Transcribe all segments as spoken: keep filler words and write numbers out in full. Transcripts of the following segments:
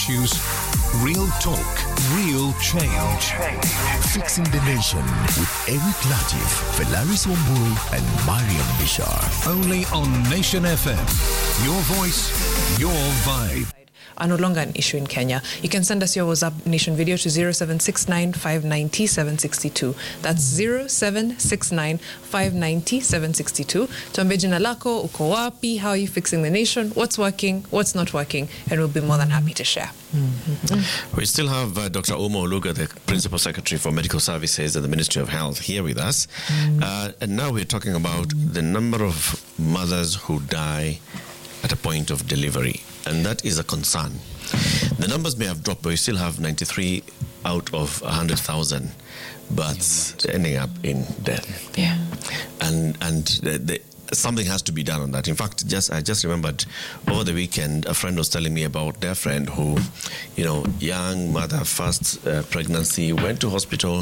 issues, real talk, real change. Fixing the Nation with Eric Latif, Felaris Wambui, and Mariam Bishar. Only on Nation F M. Your voice, your vibe. Are no longer an issue in Kenya. You can send us your WhatsApp Nation video to zero seven six nine five nine zero seven six two. That's zero seven six nine five nine zero seven six two. Tuambie jina lako, uko wapi, how are you fixing the nation, what's working, what's not working, and we'll be more than happy to share. Mm-hmm. We still have uh, Doctor Omo Oluga, the Principal Secretary for Medical Services at the Ministry of Health, here with us. Mm. Uh, and now we're talking about the number of mothers who die at a point of delivery. And that is a concern. The numbers may have dropped, but we still have ninety-three out of one hundred thousand births ending up in death. Yeah. And and the, the, something has to be done on that. In fact, just I just remembered over the weekend, a friend was telling me about their friend who, you know, young mother, first uh, pregnancy, went to hospital,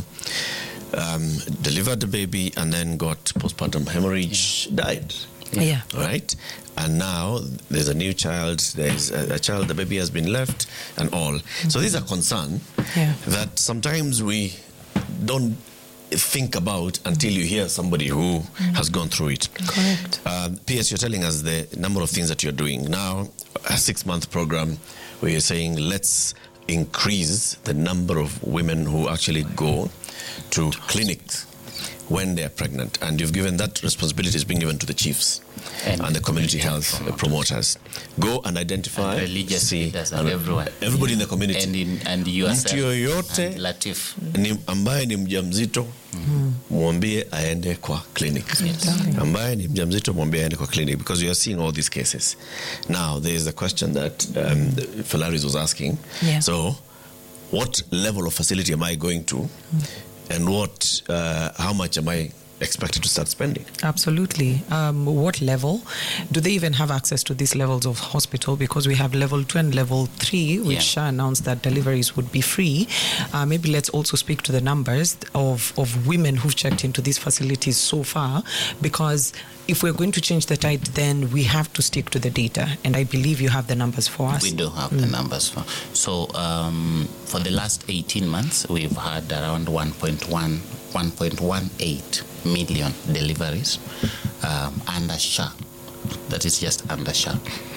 um, delivered the baby, and then got postpartum hemorrhage, died. Yeah. All right. And now there's a new child, there's a, a child, the baby has been left and all. Mm-hmm. So these are concern yeah. that sometimes we don't think about until you hear somebody who mm-hmm. has gone through it. Correct. Um, P S, you're telling us the number of things that you're doing. Now, a six-month program where you're saying let's increase the number of women who actually go to clinics when they're pregnant, and you've given that responsibility is being given to the chiefs and, and the community, community health promoters. promoters. Go and identify, and religious see, leaders and everyone, everybody yeah. in the community, and in, and yourself, mtu yoyote and Latif ni ambaye ni mjamzito mwambie aende kwa clinic. Yes. Ambaye ni mjamzito mwambie aende kwa clinic, because we are seeing all these cases. Now there is a question that um, Felaris was asking. Yeah. So, what level of facility am I going to? Mm. And what, uh, how much am I expected to start spending? Absolutely. Um, what level? Do they even have access to these levels of hospital? Because we have level two and level three, which yeah. Shah announced that deliveries would be free. Uh, maybe let's also speak to the numbers of, of women who've checked into these facilities so far, because if we're going to change the tide, then we have to stick to the data. And I believe you have the numbers for us. We do have mm. the numbers. For So um, for the last eighteen months, we've had around one point one, one point one eight million deliveries um, under S H A. That is just under S H A.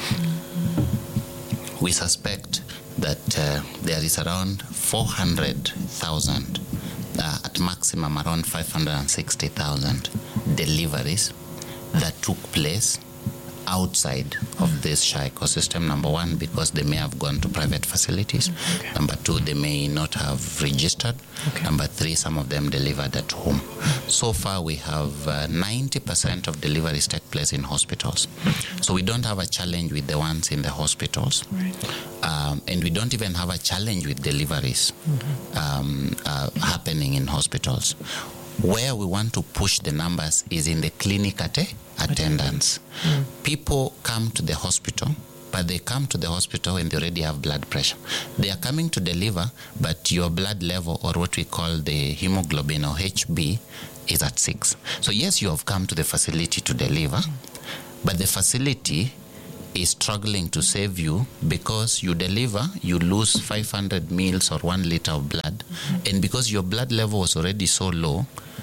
Mm-hmm. We suspect that uh, there is around four hundred thousand, uh, at maximum around five hundred sixty thousand deliveries that took place outside of this S H A ecosystem. Number one, because they may have gone to private facilities. Okay. Number two, they may not have registered. Okay. Number three, some of them delivered at home. So far, we have uh, ninety percent of deliveries take place in hospitals. So we don't have a challenge with the ones in the hospitals. Right. Um, and we don't even have a challenge with deliveries mm-hmm. um, uh, happening in hospitals. Where we want to push the numbers is in the clinic at attendance. Mm. People come to the hospital, but they come to the hospital when they already have blood pressure. They are coming to deliver, but your blood level, or what we call the hemoglobin or H B, is at six. So yes, you have come to the facility to deliver, mm. but the facility is struggling to save you because you deliver, you lose five hundred mils or one liter of blood, mm-hmm. and because your blood level was already so low,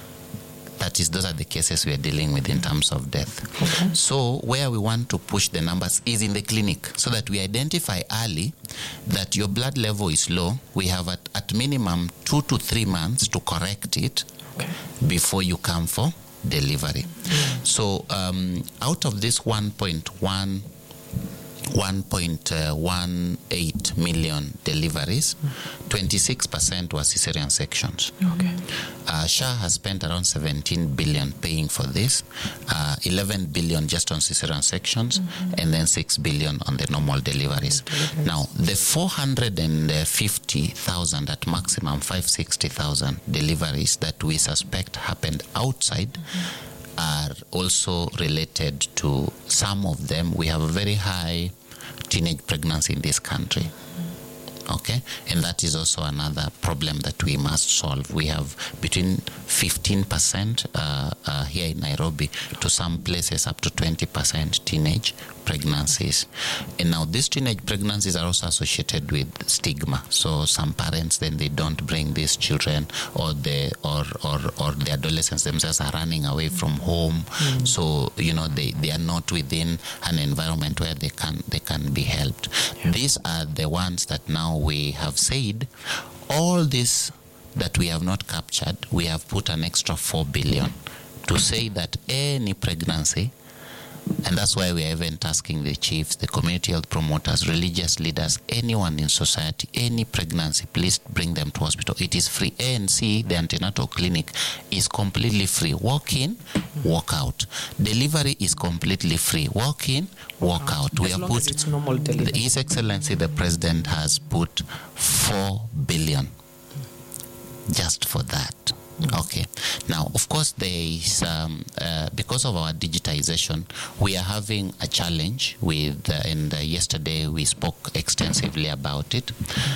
that is, those are the cases we are dealing with in terms of death. Okay. So where we want to push the numbers is in the clinic, so that we identify early that your blood level is low. We have at, at minimum two to three months to correct it okay. before you come for delivery. Mm-hmm. So um, out of this one point one one point one eight million deliveries, mm. twenty-six percent was cesarean sections. Okay. Uh, S H A has spent around seventeen billion paying for this, uh, eleven billion just on cesarean sections, mm-hmm. and then six billion on the normal deliveries. Mm-hmm. Now, the four hundred fifty thousand at maximum, five hundred sixty thousand deliveries that we suspect happened outside, mm-hmm. are also related to some of them. We have a very high teenage pregnancy in this country. Okay, and that is also another problem that we must solve. We have between fifteen percent uh, uh, here in Nairobi to some places up to twenty percent teenage pregnancies. And now these teenage pregnancies are also associated with stigma. So some parents, then they don't bring these children, or the or or, or the adolescents themselves are running away from home. Mm. So, you know, they, they are not within an environment where they can they can be helped. Yeah. These are the ones that now we have said, all this that we have not captured, we have put an extra four billion to say that any pregnancy, and that's why we are even tasking the chiefs, the community health promoters, religious leaders, anyone in society, any pregnancy, please bring them to hospital. It is free. A N C, the antenatal clinic, is completely free. Walk in, walk out. Delivery is completely free. Walk in, walk out. As we have long put, as it's normal delivery. His Excellency, the President, has put four billion just for that. Okay. Now, of course, there is, um, uh, because of our digitization, we are having a challenge with, uh, and uh, yesterday we spoke extensively about it.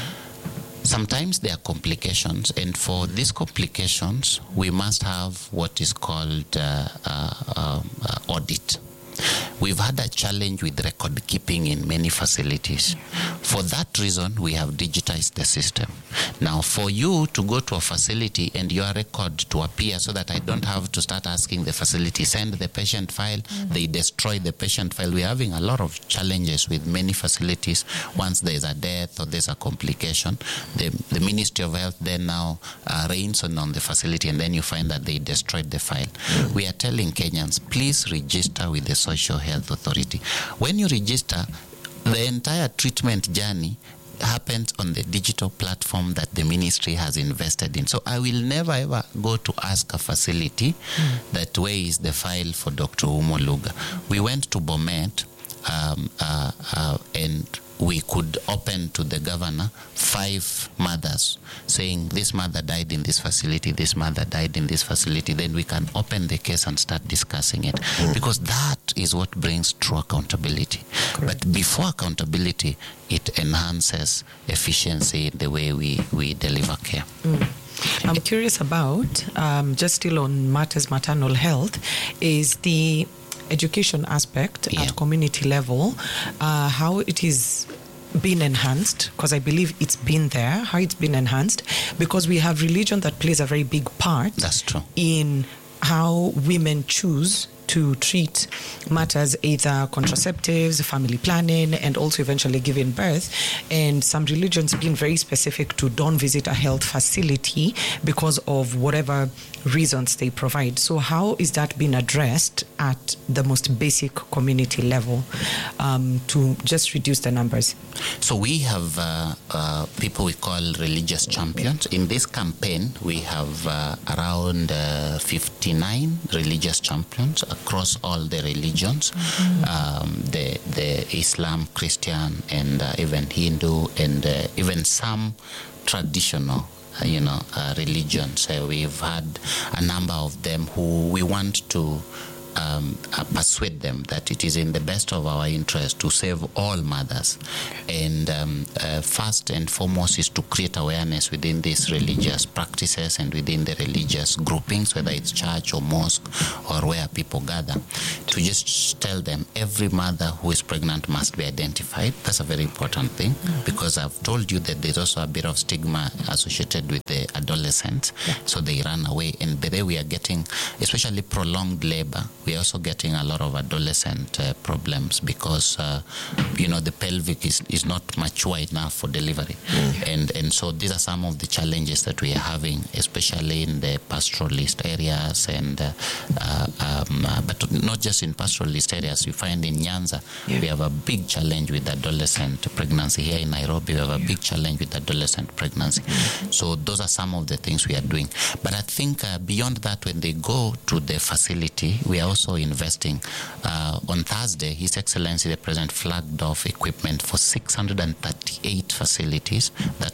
Sometimes there are complications, and for these complications, we must have what is called uh, uh, uh, uh, audit. We've had a challenge with record keeping in many facilities. For that reason, we have digitized the system. Now, for you to go to a facility and your record to appear so that I don't have to start asking the facility, send the patient file, mm-hmm. they destroy the patient file. We're having a lot of challenges with many facilities. Once there's a death or there's a complication, the, the Ministry of Health then now uh, reigns on, on the facility, and then you find that they destroyed the file. Mm-hmm. We are telling Kenyans, please register with the Social Health Authority. When you register, the entire treatment journey happens on the digital platform that the ministry has invested in. So I will never ever go to ask a facility mm. that where is the file for Doctor Oumo Luga. We went to Bomet um, uh, uh, and we could open to the governor five mothers saying this mother died in this facility, this mother died in this facility. Then we can open the case and start discussing it, mm. because that is what brings true accountability. Correct. But before accountability, it enhances efficiency in the way we, we deliver care. Mm. I'm curious about, um, just still on matters maternal health, is the education aspect yeah. at community level, uh, how it is been enhanced, because I believe it's been there, how it's been enhanced, because we have religion that plays a very big part. That's true. In how women choose to treat matters, either contraceptives, family planning, and also eventually giving birth. And some religions being very specific to don't visit a health facility because of whatever reasons they provide. So how is that being addressed at the most basic community level um, to just reduce the numbers? So we have uh, uh, people we call religious champions. In this campaign, we have uh, around uh, fifty-nine religious champions across all the religions, mm-hmm. um, the the Islam, Christian, and uh, even Hindu, and uh, even some traditional, uh, you know, uh, religions. Uh, we've had a number of them who we want to Um, uh, persuade them that it is in the best of our interest to save all mothers. And um, uh, first and foremost is to create awareness within these religious practices and within the religious groupings, whether it's church or mosque or where people gather, to just tell them every mother who is pregnant must be identified. That's a very important thing, mm-hmm. because I've told you that there's also a bit of stigma associated with the adolescents, yeah. so they run away. And the way we are getting, especially prolonged labor, we're also getting a lot of adolescent uh, problems because, uh, you know, the pelvic is, is not mature enough for delivery. Mm. And and so these are some of the challenges that we are having, especially in the pastoralist areas, and uh, uh, um, uh, but not just in pastoralist areas. You find in Nyanza, yeah. we have a big challenge with adolescent pregnancy. Here in Nairobi, we have a big challenge with adolescent pregnancy. Mm. So those are some of the things we are doing. But I think uh, beyond that, when they go to the facility, we are also investing. Uh, on Thursday, His Excellency the President flagged off equipment for six hundred thirty-eight facilities that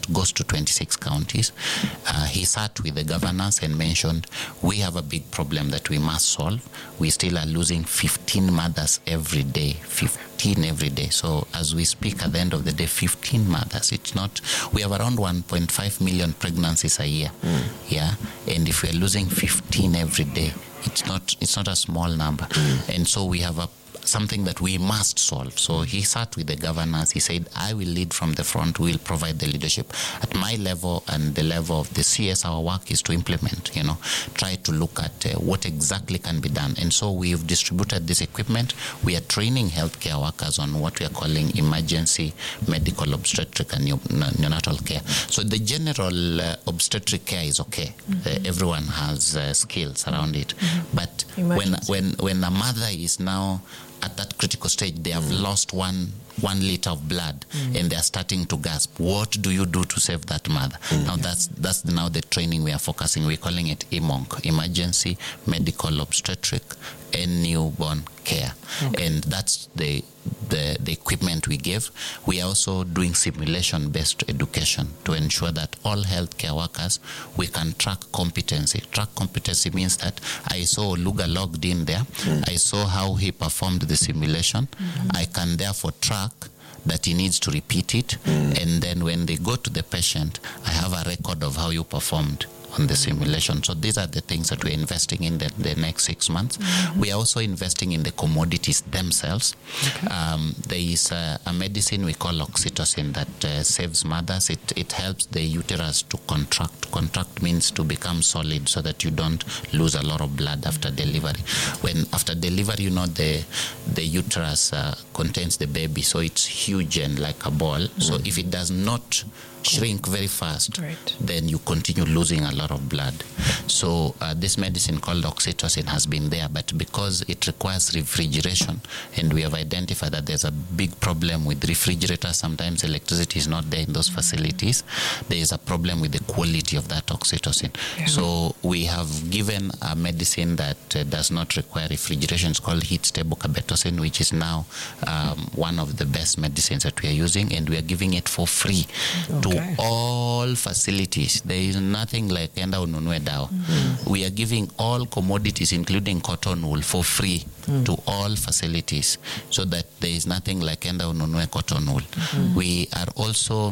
that goes to twenty-six counties. Uh, he sat with the governors and mentioned, we have a big problem that we must solve. We still are losing fifteen mothers every day, fifteen every day. So as we speak, at the end of the day, fifteen mothers. It's not, we have around one point five million pregnancies a year. Mm. Yeah. And if we're losing fifteen every day, it's not, it's not a small number. Mm. And so we have a something that we must solve. So he sat with the governors. He said, I will lead from the front. We will provide the leadership. At my level and the level of the C S, our work is to implement, you know, try to look at uh, what exactly can be done. And so we've distributed this equipment. We are training healthcare workers on what we are calling emergency medical obstetric and neonatal care. So the general uh, obstetric care is okay. Mm-hmm. Uh, everyone has uh, skills around it. Mm-hmm. But when, when, when a mother is now at that critical stage, they have mm. lost one one liter of blood mm. and they are starting to gasp. What do you do to save that mother? Mm. Now that's that's now the training we are focusing. We're calling it E M O N C, Emergency Medical Obstetric and Newborn Care. Okay. And that's the, the the equipment we give. We are also doing simulation-based education to ensure that all healthcare workers, we can track competency. Track competency means that I saw Luga logged in there. Mm. I saw how he performed the simulation. Mm-hmm. I can therefore track that he needs to repeat it. Mm. And then when they go to the patient, I have a record of how you performed on the simulation. So these are the things that we're investing in the, the next six months. Mm-hmm. We are also investing in the commodities themselves. Okay. Um, there is a, a medicine we call oxytocin that uh, saves mothers. It, it helps the uterus to contract. Contract means to become solid so that you don't lose a lot of blood after delivery. When after delivery, you know, the, the uterus uh, contains the baby, so it's huge and like a ball. Mm-hmm. So if it does not shrink very fast, right, then you continue losing a lot of blood. So uh, this medicine called oxytocin has been there, but because it requires refrigeration, and we have identified that there's a big problem with refrigerators, sometimes electricity is not there in those facilities, there is a problem with the quality of that oxytocin. Yeah. So we have given a medicine that uh, does not require refrigeration. It's called heat-stable carbetocin, which is now um, one of the best medicines that we are using, and we are giving it for free okay. to all facilities. There is nothing like enda ununue dawa. Mm-hmm. We are giving all commodities, including cotton wool, for free mm. to all facilities, so that there is nothing like enda ununue cotton wool. Mm-hmm. We are also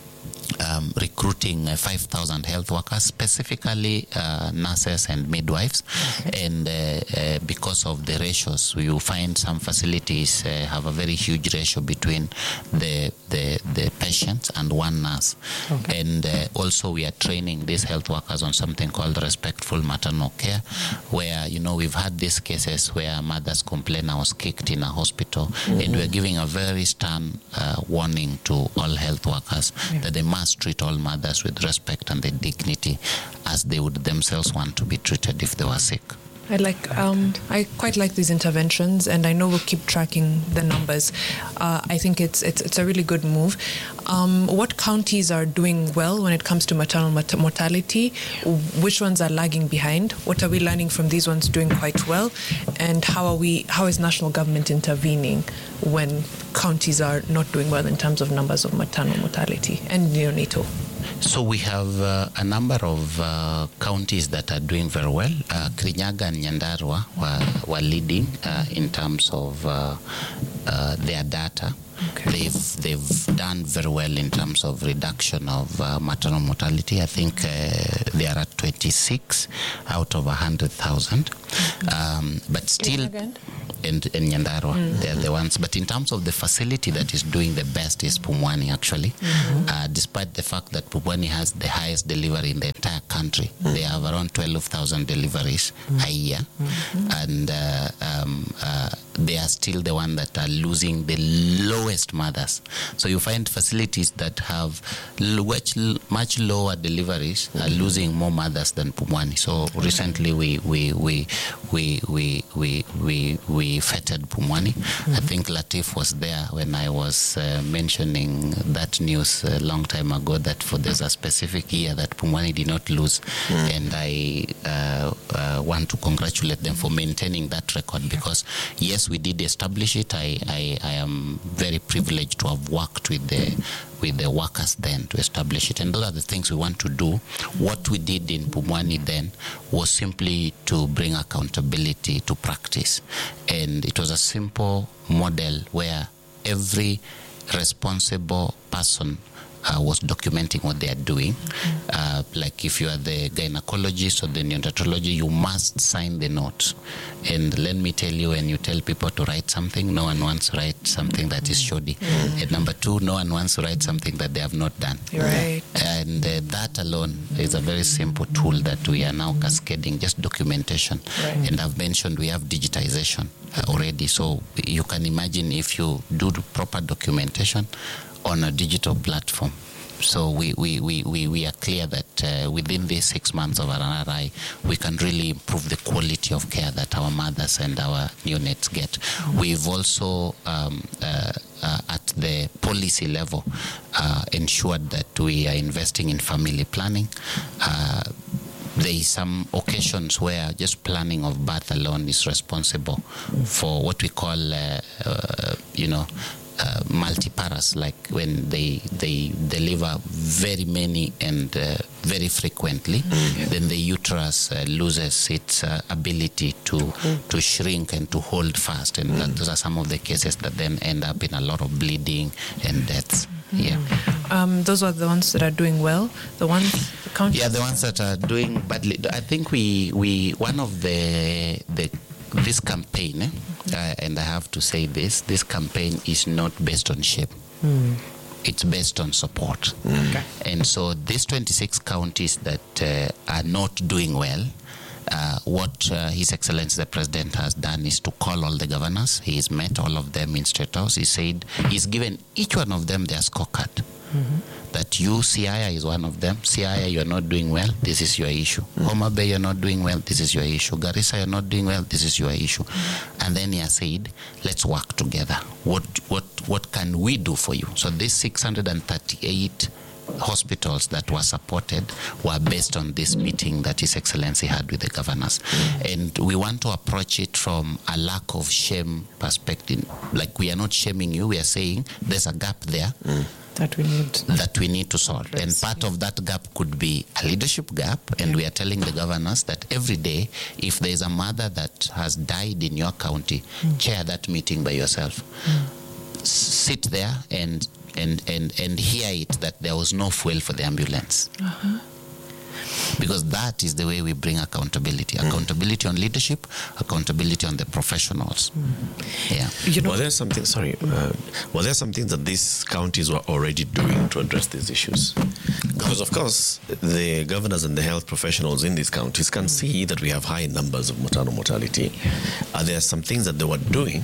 Um, recruiting uh, five thousand health workers, specifically uh, nurses and midwives. Okay. And uh, uh, because of the ratios, you find some facilities uh, have a very huge ratio between the the, the patients and one nurse. Okay. And uh, also we are training these health workers on something called respectful maternal care, where, you know, we've had these cases where mothers complain I was kicked in a hospital, mm-hmm. and we're giving a very stern uh, warning to all health workers yeah. that they must treat all mothers with respect and the dignity as they would themselves want to be treated if they were sick. I like. Um, I quite like these interventions, and I know we'll keep tracking the numbers. Uh, I think it's it's it's a really good move. Um, what counties are doing well when it comes to maternal mat- mortality? Which ones are lagging behind? What are we learning from these ones doing quite well? And how are we? How is national government intervening when counties are not doing well in terms of numbers of maternal mortality and neonatal? So we have uh, a number of uh, counties that are doing very well. Uh, Kirinyaga and Nyandarua were, were leading uh, in terms of uh, uh, their data. Okay. They've they've done very well in terms of reduction of uh, maternal mortality. I think uh, they are at twenty-six out of one hundred thousand. Mm-hmm. Um, but still, in, in Nyandarua, mm-hmm. they're the ones. But in terms of the facility that is doing the best is Pumwani, actually. Mm-hmm. Uh, despite the fact that Pumwani has the highest delivery in the entire country. Mm-hmm. They have around twelve thousand deliveries mm-hmm. a year. Mm-hmm. And uh, um, uh, they are still the one that are losing the lowest mothers. So you find facilities that have much, much lower deliveries mm-hmm. are losing more mothers than Pumwani. So okay. recently we we we we we we we, we feted Pumwani. Mm-hmm. I think Latif was there when I was uh, mentioning that news a long time ago, that for there's a specific year that Pumwani did not lose. Mm-hmm. And I uh, uh, want to congratulate them for maintaining that record, because yes, yes, we did establish it. I, I, I am very privileged to have worked with the with the workers then to establish it. And those are the things we want to do. What we did in Pumwani then was simply to bring accountability to practice. And it was a simple model where every responsible person Uh, was documenting what they are doing. Mm-hmm. Uh, like if you are the gynecologist or the neonatologist, you must sign the note. And let me tell you, when you tell people to write something, no one wants to write something that mm-hmm. is shoddy. Mm-hmm. And number two, no one wants to write something that they have not done. Right. And uh, that alone is a very simple tool that we are now cascading, just documentation. Right. And I've mentioned we have digitization uh, already. So you can imagine if you do the proper documentation on a digital platform. So we, we, we, we, we are clear that uh, within these six months of our N R I, we can really improve the quality of care that our mothers and our neonates get. Mm-hmm. We've also, um, uh, uh, at the policy level, uh, ensured that we are investing in family planning. Uh, There is some occasions where just planning of birth alone is responsible for what we call, uh, uh, you know, uh, multiparas, like when they they deliver very many and uh, very frequently, mm-hmm. then the uterus uh, loses its uh, ability to mm-hmm. to shrink and to hold fast, and mm-hmm. that, those are some of the cases that then end up in a lot of bleeding and deaths. Mm-hmm. Yeah. Um, those are the ones that are doing well. The ones, the countries. Yeah, the ones that are doing badly. I think we we one of the the this campaign, eh, uh, and I have to say this: this campaign is not based on shame. Mm. It's based on support. Mm. Okay. And so these twenty-six counties that uh, are not doing well. Uh, what uh, His Excellency the President has done is to call all the governors. He's met all of them in State House. He said he's given each one of them their scorecard. Mm-hmm. That you, Siaya is one of them. Siaya, you're not doing well, this is your issue. Mm-hmm. Homa Bay, you're not doing well, this is your issue. Garissa, you're not doing well, this is your issue. Mm-hmm. And then he has said, let's work together. What, what, what can we do for you? So these six hundred thirty-eight hospitals that were supported were based on this meeting that His Excellency had with the governors. Mm. And we want to approach it from a lack of shame perspective. Like, we are not shaming you, we are saying there's a gap there. Mm. That we need that we need to solve. And part of that gap could be a leadership gap, and yeah. we are telling the governors that every day, if there is a mother that has died in your county, mm. chair that meeting by yourself. Mm. Sit there and And, and, and hear it that there was no fuel for the ambulance. Uh-huh. Because that is the way we bring accountability. Mm. Accountability on leadership, accountability on the professionals. Mm. Yeah. You know, well, there's something, sorry, uh, well, there's something that these counties were already doing to address these issues. Because, of course, the governors and the health professionals in these counties can mm. see that we have high numbers of maternal mortality. Are there some things that they were doing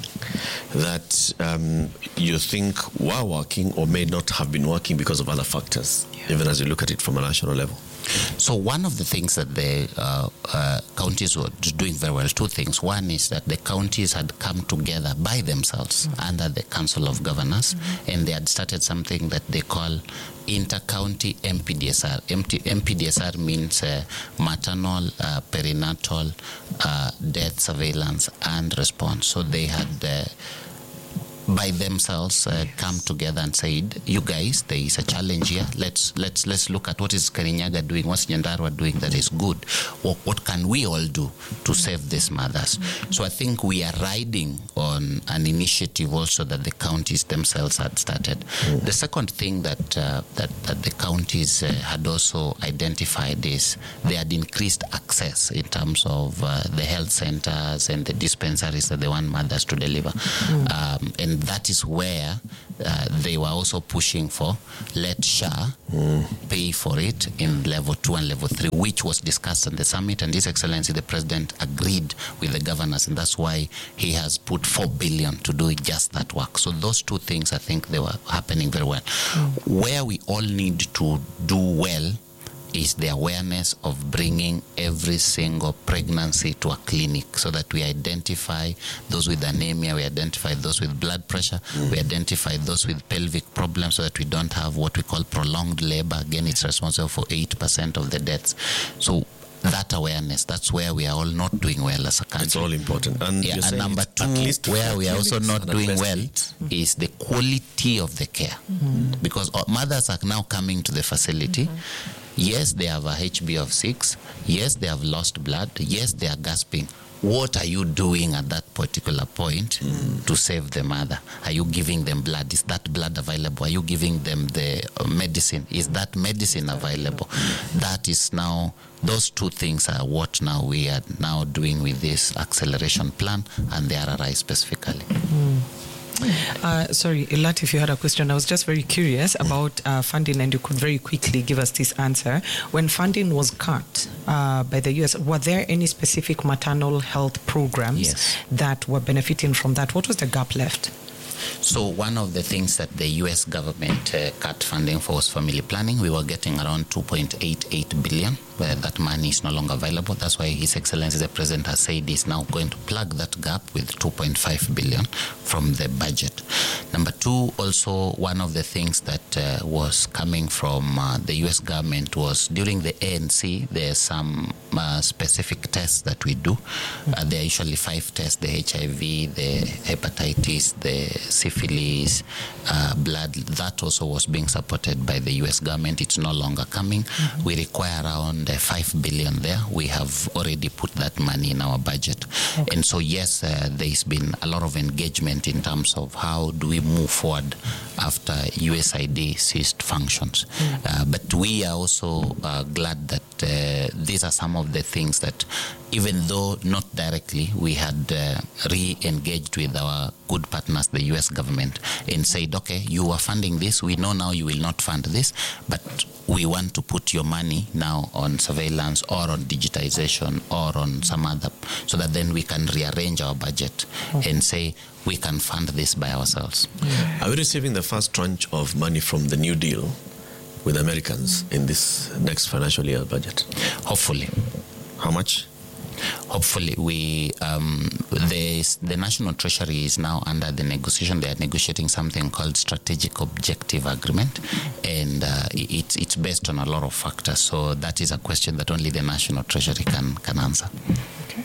that um, you think were working or may not have been working because of other factors, yeah. even as you look at it from a national level? So one of the things that the uh, uh, counties were doing very well, two things. One is that the counties had come together by themselves mm-hmm. under the Council of Governors, mm-hmm. and they had started something that they call Inter-County M P D S R. M P D S R means uh, maternal, uh, perinatal, uh, death surveillance and response. So they had uh, by themselves uh, yes. come together and said, you guys, there is a challenge here. Let's let's let's look at what is Kirinyaga doing, what's Nyandarua doing that is good. What, what can we all do to save these mothers? Mm-hmm. So I think we are riding on an initiative also that the counties themselves had started. Mm-hmm. The second thing that, uh, that, that the counties uh, had also identified is they had increased access in terms of uh, the health centers and the dispensaries that they want mothers to deliver. Mm-hmm. Um, and that is where uh, they were also pushing for let S H A mm. pay for it in level two and level three, which was discussed at the summit, and His Excellency the President agreed with the governors, and that's why he has put four billion to do just that work. So those two things, I think they were happening very well. Mm. Where we all need to do well is the awareness of bringing every single pregnancy to a clinic so that we identify those with anemia, we identify those with blood pressure, mm. we identify those with pelvic problems so that we don't have what we call prolonged labor. Again, it's responsible for eight percent of the deaths. So that awareness. That's where we are all not doing well as a country. It's all important. And, yeah, you're and saying number it's two, at least where we are also clinics not and doing at best well eight. is the quality of the care. Mm-hmm. Because uh, mothers are now coming to the facility. Mm-hmm. Yes, they have a H B of six. Yes, they have lost blood. Yes, they are gasping. What are you doing at that particular point mm. to save the mother? Are you giving them blood? Is that blood available? Are you giving them the uh, medicine? Is that medicine available? That is now, those two things are what now we are now doing with this acceleration plan and the R R I specifically. Mm. Uh, sorry, Latif, you had a question. I was just very curious about uh, funding, and you could very quickly give us this answer. When funding was cut uh, by the U S, were there any specific maternal health programs yes. that were benefiting from that? What was the gap left? So one of the things that the U S government uh, cut funding for was family planning. We were getting around two point eight eight billion, where that money is no longer available. That's why His Excellency the President has said he's now going to plug that gap with two point five billion from the budget. Number two, also one of the things that uh, was coming from uh, the U S government was during the A N C, there's some uh, specific tests that we do. Uh, there are usually five tests: the H I V, the hepatitis, the syphilis, uh, blood. That also was being supported by the U S government. It's no longer coming. Mm-hmm. We require around uh, five billion there. We have already put that money in our budget. Okay. And so, yes, uh, there's been a lot of engagement in terms of how do we move forward after U S I D ceased functions. Mm-hmm. Uh, but we are also uh, glad that uh, these are some of the things that, even though not directly, we had uh, re-engaged with our good partners, the U S government, and said, okay, you are funding this. We know now you will not fund this, but we want to put your money now on surveillance or on digitization or on some other, so that then we can rearrange our budget okay. and say we can fund this by ourselves. Yeah. Are we receiving the first tranche of money from the New Deal with Americans in this next financial year budget? Hopefully. How much? Hopefully, we um, the the National Treasury is now under the negotiation. They are negotiating something called Strategic Objective Agreement, and uh, it's it's based on a lot of factors. So that is a question that only the National Treasury can can answer. Okay.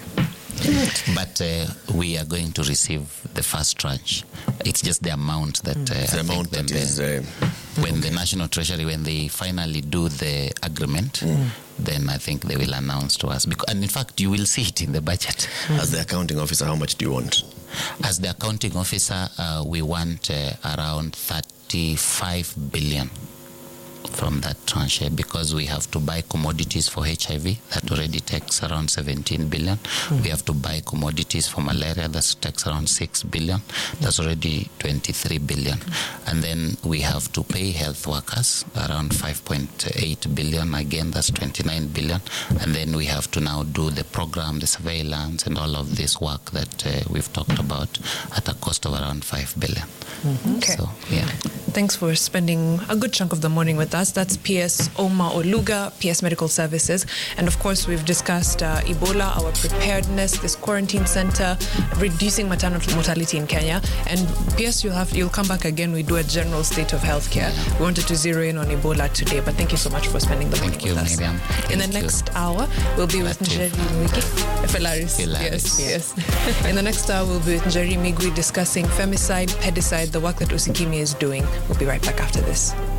But uh, we are going to receive the first tranche. It's just the amount that uh, the I amount think that when is the, uh, when the National Treasury, when they finally do the agreement, mm. then I think they will announce to us. Because, and in fact, you will see it in the budget. Mm. As the accounting officer, how much do you want? As the accounting officer, uh, we want uh, around thirty-five billion from that tranche, because we have to buy commodities for H I V that already takes around seventeen billion. Mm. We have to buy commodities for malaria that takes around six billion. That's already twenty-three billion. And then we have to pay health workers around five point eight billion. Again, that's twenty-nine billion. And then we have to now do the program, the surveillance, and all of this work that uh, we've talked about at a cost of around five billion. Mm-hmm. Okay. So, yeah. Thanks for spending a good chunk of the morning with us. That's P S Omar Oluga, P S Medical Services. And of course, we've discussed uh, Ebola, our preparedness, this quarantine center, reducing maternal mortality in Kenya. And P S, you'll have you'll come back again. We do a general state of healthcare. Yeah. We wanted to zero in on Ebola today, but thank you so much for spending the morning thank you, with us. Miriam. In the Thank next you. hour, we'll be with Njeri Migwi. Philaris. Philaris. Yes, yes. In the next hour, we'll be with Njeri Migwi discussing femicide, pedicide, the work that Usikimi is doing. We'll be right back after this.